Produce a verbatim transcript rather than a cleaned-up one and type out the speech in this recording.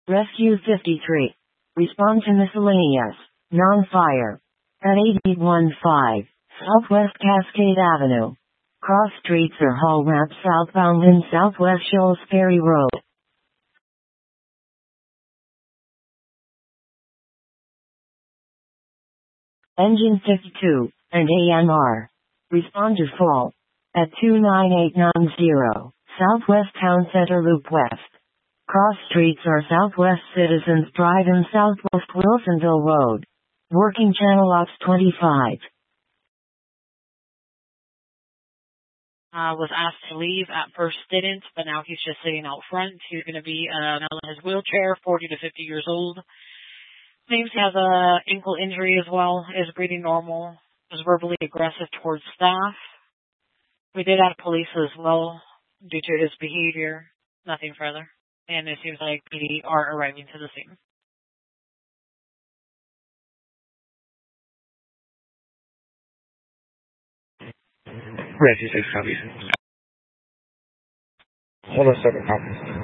Rescue fifty-three. Respond to miscellaneous, non-fire. At eight one five, Southwest Cascade Avenue. Cross streets or haul ramp southbound in Southwest Shoals Ferry Road. Engine fifty-two, and A M R. Respond to fault. At two nine eight nine zero, Southwest Town Center Loop West. Cross streets are Southwest Citizens Drive and Southwest Wilsonville Road. Working channel ops twenty-five. Uh, was asked to leave. At first didn't, but now he's just sitting out front. He's going to be uh, in his wheelchair, forty to fifty years old. Seems he has a ankle injury as well. Is breathing normal. Was verbally aggressive towards staff. We did add police as well due to his behavior. Nothing further. And it seems like we are arriving to the scene. Reggie, six copies. Hold on, seven copies.